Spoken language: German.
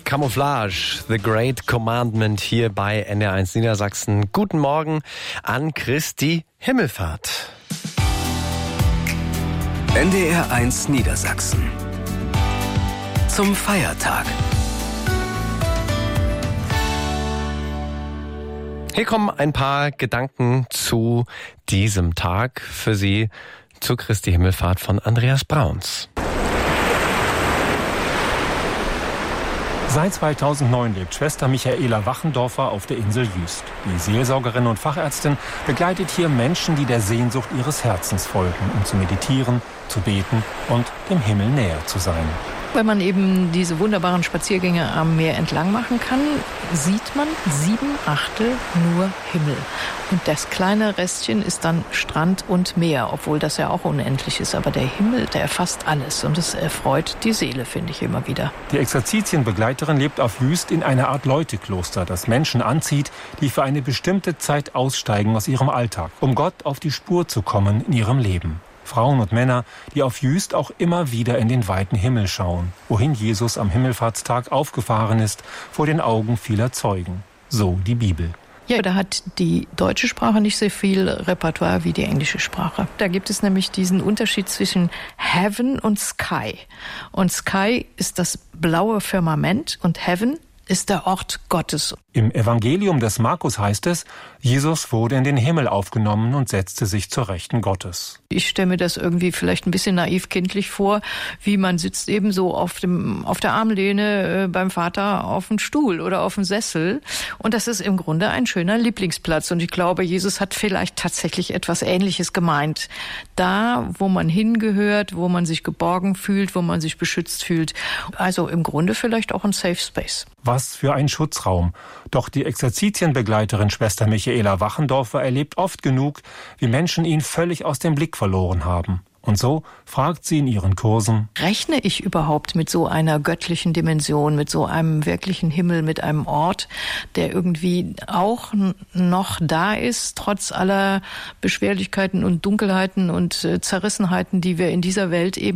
Camouflage, The Great Commandment hier bei NDR1 Niedersachsen. Guten Morgen an Christi Himmelfahrt. NDR1 Niedersachsen. Zum Feiertag. Hier kommen ein paar Gedanken zu diesem Tag für Sie zu Christi Himmelfahrt von Andreas Brauns. Seit 2009 lebt Schwester Michaela Wachendorfer auf der Insel Jüst. Die Seelsorgerin und Fachärztin begleitet hier Menschen, die der Sehnsucht ihres Herzens folgen, um zu meditieren, zu beten und dem Himmel näher zu sein. Wenn man eben diese wunderbaren Spaziergänge am Meer entlang machen kann, sieht man 7/8 nur Himmel. Und das kleine Restchen ist dann Strand und Meer, obwohl das ja auch unendlich ist. Aber der Himmel, der erfasst alles und es erfreut die Seele, finde ich immer wieder. Die Exerzitienbegleiterin lebt auf Jüst in einer Art Leutekloster, das Menschen anzieht, die für eine bestimmte Zeit aussteigen aus ihrem Alltag, um Gott auf die Spur zu kommen in ihrem Leben. Frauen und Männer, die auf Jüst auch immer wieder in den weiten Himmel schauen, wohin Jesus am Himmelfahrtstag aufgefahren ist, vor den Augen vieler Zeugen. So die Bibel. Ja, da hat die deutsche Sprache nicht so viel Repertoire wie die englische Sprache. Da gibt es nämlich diesen Unterschied zwischen Heaven und Sky. Und Sky ist das blaue Firmament und Heaven ist der Ort Gottes. Im Evangelium des Markus heißt es, Jesus wurde in den Himmel aufgenommen und setzte sich zur Rechten Gottes. Ich stelle mir das irgendwie vielleicht ein bisschen naiv kindlich vor, wie man sitzt eben so auf der Armlehne beim Vater auf dem Stuhl oder auf dem Sessel. Und das ist im Grunde ein schöner Lieblingsplatz. Und ich glaube, Jesus hat vielleicht tatsächlich etwas Ähnliches gemeint. Da, wo man hingehört, wo man sich geborgen fühlt, wo man sich beschützt fühlt. Also im Grunde vielleicht auch ein Safe Space. Was für ein Schutzraum. Doch die Exerzitienbegleiterin Schwester Michaela Wachendorfer erlebt oft genug, wie Menschen ihn völlig aus dem Blick verloren haben. Und so fragt sie in ihren Kursen: Rechne ich überhaupt mit so einer göttlichen Dimension, mit so einem wirklichen Himmel, mit einem Ort, der irgendwie auch noch da ist, trotz aller Beschwerlichkeiten und Dunkelheiten und Zerrissenheiten, die wir in dieser Welt eben